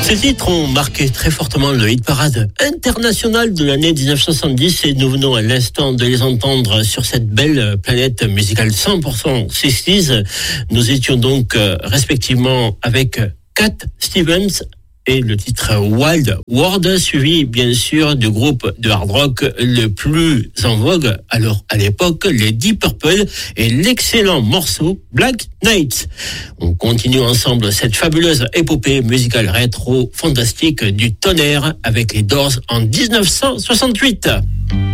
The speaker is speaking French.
Ces titres ont marqué très fortement le hit parade international de l'année 1970 et nous venons à l'instant de les entendre sur cette belle planète musicale 100% 60s. Nous étions donc respectivement avec Cat Stevens et le titre Wild World, suivi bien sûr du groupe de hard rock le plus en vogue alors à l'époque, les Deep Purple et l'excellent morceau Black Knight. On continue ensemble cette fabuleuse épopée musicale rétro fantastique du tonnerre avec les Doors en 1968.